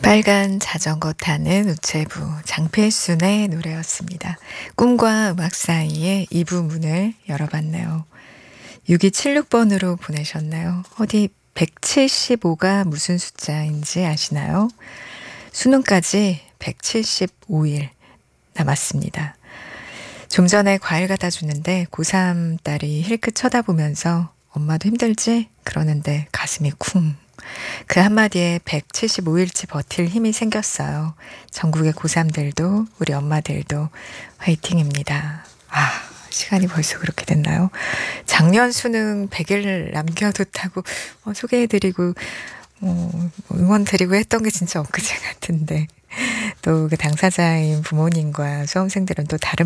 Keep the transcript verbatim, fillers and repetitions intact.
빨간 자전거 타는 우체부 장필순의 노래였습니다. 꿈과 음악 사이에 이 부 문을 열어봤네요. 육이칠육 번으로 보내셨나요? 어디 백칠십오가 무슨 숫자인지 아시나요? 수능까지 백칠십오 일 남았습니다. 좀 전에 과일 갖다 주는데 고삼 딸이 힐끗 쳐다보면서 엄마도 힘들지? 그러는데 가슴이 쿵. 그 한마디에 백칠십오 일치 버틸 힘이 생겼어요. 전국의 고삼들도 우리 엄마들도 화이팅입니다. 아, 시간이 벌써 그렇게 됐나요? 작년 수능 백 일 남겨뒀다고 어, 소개해드리고 어, 응원드리고 했던 게 진짜 엊그제 같은데 또 그 당사자인 부모님과 수험생들은 또 다른